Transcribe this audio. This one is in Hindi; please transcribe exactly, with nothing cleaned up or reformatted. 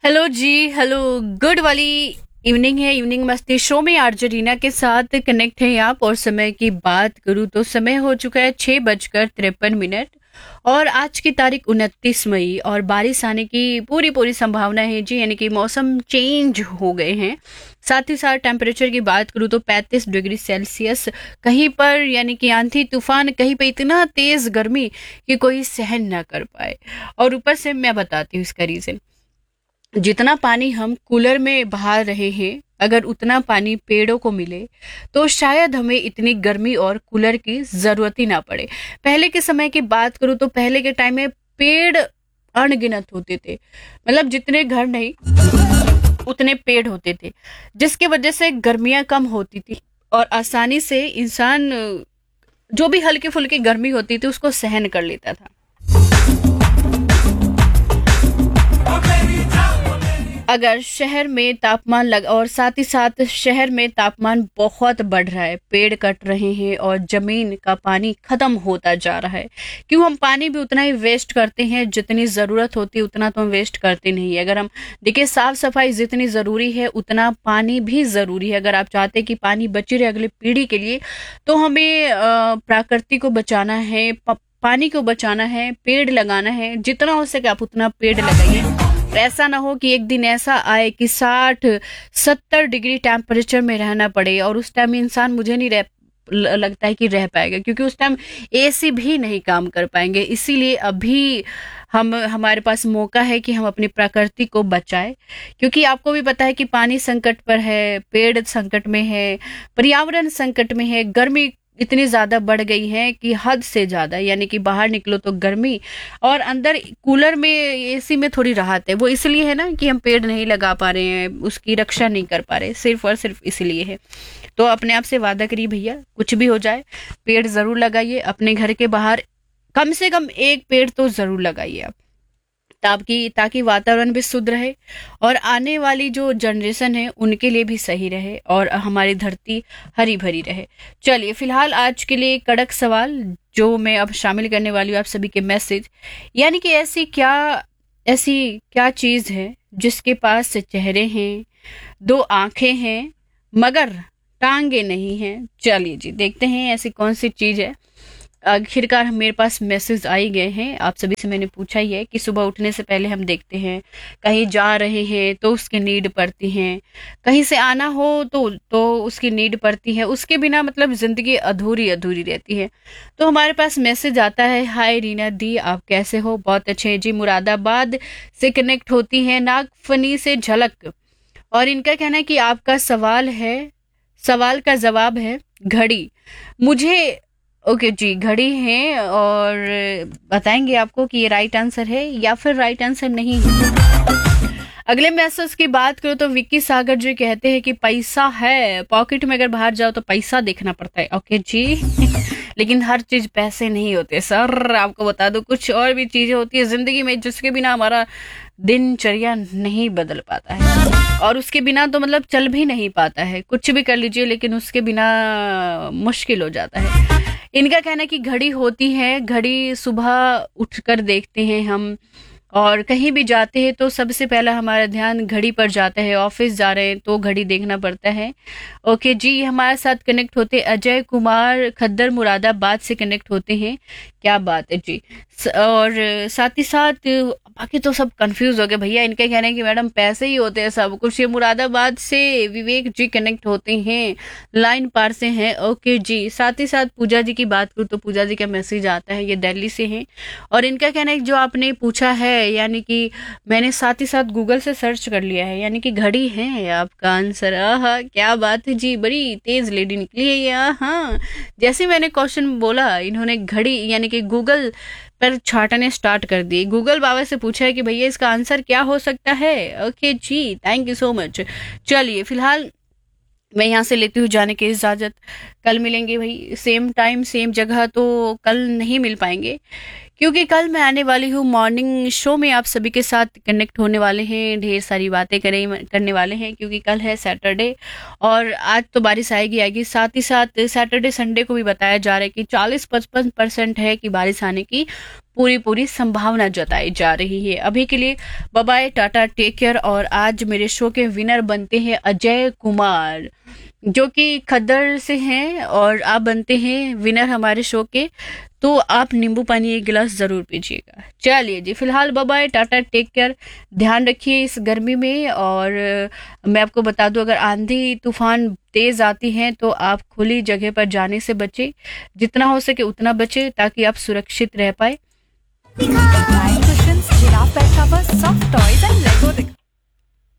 हेलो जी, हेलो। गुड वाली इवनिंग है। इवनिंग मस्ती शो में आरजे रीना के साथ कनेक्ट हैं आप। और समय की बात करूं तो समय हो चुका है छह बजकर तिरपन मिनट और आज की तारीख उनतीस मई और बारिश आने की पूरी पूरी संभावना है जी। यानी कि मौसम चेंज हो गए हैं। साथ ही साथ टेम्परेचर की बात करूं तो पैंतीस डिग्री सेल्सियस कहीं पर, यानी कि आंधी तूफान, कहीं पे इतना तेज गर्मी कि कोई सहन ना कर पाए। और ऊपर से मैं बताती हूँ इसका रीजन। जितना पानी हम कूलर में बहा रहे हैं, अगर उतना पानी पेड़ों को मिले तो शायद हमें इतनी गर्मी और कूलर की जरूरत ही ना पड़े। पहले के समय की बात करूं तो पहले के टाइम में पेड़ अनगिनत होते थे। मतलब जितने घर नहीं उतने पेड़ होते थे, जिसकी वजह से गर्मियां कम होती थी और आसानी से इंसान जो भी हल्की फुल्की गर्मी होती थी उसको सहन कर लेता था। अगर शहर में तापमान लग और साथ ही साथ शहर में तापमान बहुत बढ़ रहा है, पेड़ कट रहे हैं और जमीन का पानी खत्म होता जा रहा है। क्यों हम पानी भी उतना ही वेस्ट करते हैं, जितनी जरूरत होती है उतना तो हम वेस्ट करते नहीं है। अगर हम देखिए, साफ सफाई जितनी जरूरी है उतना पानी भी जरूरी है। अगर आप चाहते हैं कि पानी बची रहे अगली पीढ़ी के लिए, तो हमें अ, प्रकृति को बचाना है, प- पानी को बचाना है, पेड़ लगाना है। जितना हो सके आप उतना पेड़ लगाइए। ऐसा ना हो कि एक दिन ऐसा आए कि साठ सत्तर डिग्री टेम्परेचर में रहना पड़े और उस टाइम इंसान, मुझे नहीं रह ल- लगता है कि रह पाएगा, क्योंकि उस टाइम एसी भी नहीं काम कर पाएंगे। इसीलिए अभी हम हमारे पास मौका है कि हम अपनी प्रकृति को बचाएं। क्योंकि आपको भी पता है कि पानी संकट पर है, पेड़ संकट में है, पर्यावरण संकट में है। गर्मी इतनी ज्यादा बढ़ गई है कि हद से ज्यादा, यानी कि बाहर निकलो तो गर्मी और अंदर कूलर में, एसी में थोड़ी राहत है। वो इसलिए है ना कि हम पेड़ नहीं लगा पा रहे हैं, उसकी रक्षा नहीं कर पा रहे, सिर्फ और सिर्फ इसलिए है। तो अपने आप से वादा करिए भैया, कुछ भी हो जाए पेड़ जरूर लगाइए। अपने घर के बाहर कम से कम एक पेड़ तो जरूर लगाइए आप, ताकि ताकि वातावरण भी शुद्ध रहे और आने वाली जो जनरेशन है उनके लिए भी सही रहे और हमारी धरती हरी भरी रहे। चलिए, फिलहाल आज के लिए कड़क सवाल जो मैं अब शामिल करने वाली हूँ आप सभी के मैसेज। यानी कि ऐसी क्या ऐसी क्या चीज है जिसके पास चेहरे हैं, दो आंखें हैं, मगर टांगे नहीं हैं। चलिए जी, देखते हैं ऐसी कौन सी चीज है। आखिरकार मेरे पास मैसेज आ ही गए हैं। आप सभी से मैंने पूछा ही है कि सुबह उठने से पहले हम देखते हैं, कहीं जा रहे हैं तो उसकी नीड पड़ती है, कहीं से आना हो तो तो उसकी नीड पड़ती है। उसके बिना मतलब जिंदगी अधूरी अधूरी रहती है। तो हमारे पास मैसेज आता है, हाय रीना दी, आप कैसे हो? बहुत अच्छे हैं जी। मुरादाबाद से कनेक्ट होती है, नागफनी से झलक। और इनका कहना है कि आपका सवाल है, सवाल का जवाब है घड़ी। मुझे ओके जी, घड़ी है और बताएंगे आपको कि ये राइट आंसर है या फिर राइट आंसर नहीं है। अगले मैसेज की बात करो तो विक्की सागर जी कहते हैं कि पैसा है पॉकेट में, अगर बाहर जाओ तो पैसा देखना पड़ता है। ओके जी लेकिन हर चीज पैसे नहीं होते सर, आपको बता दो कुछ और भी चीजें होती है जिंदगी में जिसके बिना हमारा दिनचर्या नहीं बदल पाता है और उसके बिना तो मतलब चल भी नहीं पाता है। कुछ भी कर लीजिए लेकिन उसके बिना मुश्किल हो जाता है। इनका कहना है कि घड़ी होती है, घड़ी सुबह उठकर देखते हैं हम और कहीं भी जाते हैं तो सबसे पहला हमारा ध्यान घड़ी पर जाता है। ऑफिस जा रहे हैं तो घड़ी देखना पड़ता है। ओके जी, हमारे साथ कनेक्ट होते अजय कुमार खद्दर मुरादाबाद से कनेक्ट होते हैं। क्या बात है जी। स- और साथ ही साथ बाकी तो सब कंफ्यूज हो गए भैया। इनके कहने कि मैडम पैसे ही होते हैं सब कुछ। ये मुरादाबाद से विवेक जी कनेक्ट होते हैं, लाइन पार से हैं। ओके जी, साथ ही साथ पूजा जी की बात करूँ तो पूजा जी का मैसेज आता है, ये दिल्ली से हैं। और इनका कहना है कि जो आपने पूछा है, यानी कि मैंने साथ ही साथ गूगल से सर्च कर लिया है, यानी कि घड़ी है आपका आंसर। आहा, क्या बात है जी, बड़ी तेज लेडी निकली है ये। हाँ, जैसे मैंने क्वेश्चन बोला इन्होंने घड़ी यानी कि गूगल पर छाटने स्टार्ट कर दिए। गूगल बाबा से पूछा है कि भैया इसका आंसर क्या हो सकता है। Okay ji, thank you so much. चलिए, फिलहाल मैं यहाँ से लेती हूँ जाने की इजाजत। कल मिलेंगे भाई, सेम टाइम सेम जगह, तो कल नहीं मिल पाएंगे क्योंकि कल मैं आने वाली हूँ मॉर्निंग शो में, आप सभी के साथ कनेक्ट होने वाले हैं, ढेर सारी बातें करें करने वाले हैं, क्योंकि कल है सैटरडे और आज तो बारिश आएगी आएगी। साथ ही साथ सैटरडे संडे को भी बताया जा रहा है कि चालीस पचपन परसेंट है कि बारिश आने की पूरी पूरी संभावना जताई जा रही है। अभी के लिए bye bye, Tata, take care. और आज मेरे शो के विनर बनते हैं अजय कुमार, जो कि खद्दर से हैं, और आप बनते हैं विनर हमारे शो के। तो आप नींबू पानी एक गिलास जरूर पीजिएगा। चलिए जी, फिलहाल bye bye, Tata, take care. ध्यान रखिए इस गर्मी में। और मैं आपको बता दूं, अगर आंधी तूफान तेज आती हैं तो आप खुली जगह पर जाने से बचें, जितना हो सके उतना बचें, ताकि आप सुरक्षित रह पाए। Nine cushions, giraffe bed cover, soft toys and Lego.